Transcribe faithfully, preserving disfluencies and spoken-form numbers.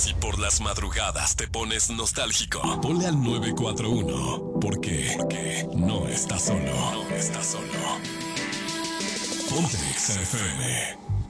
Si por las madrugadas te pones nostálgico, ponle al nueve cuatro uno. ¿Por qué? Porque no estás solo. No estás solo. Ponte Exa F M.